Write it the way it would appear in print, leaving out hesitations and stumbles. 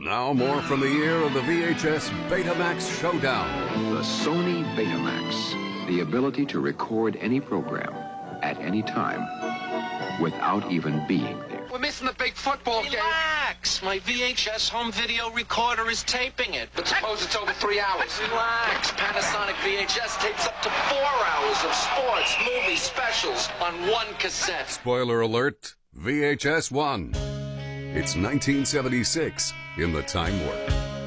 Now more from the year of the VHS Betamax Showdown. The Sony Betamax. The ability to record any program at any time without even being there. We're missing the big football game. Relax. My VHS home video recorder is taping it. But suppose it's over 3 hours. Relax. Panasonic VHS tapes up to 4 hours of sports, movie specials on one cassette. Spoiler alert, VHS 1. It's 1976 in the Time Warp.